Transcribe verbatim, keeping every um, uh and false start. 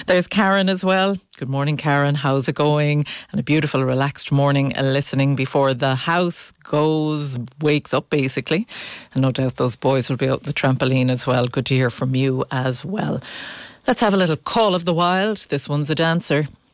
There's Karen as well. Good morning, Karen. How's it going? And a beautiful, relaxed morning uh, listening before the house goes, wakes up, basically. And no doubt those boys will be out the trampoline as well. Good to hear from you as well. Let's have a little call of the wild. This one's a dancer.